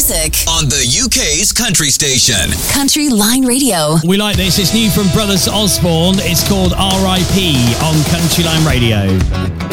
music on the UK's country station. Country Line Radio. We like this. It's new from Brothers Osborne. It's called R.I.P. on Country Line Radio.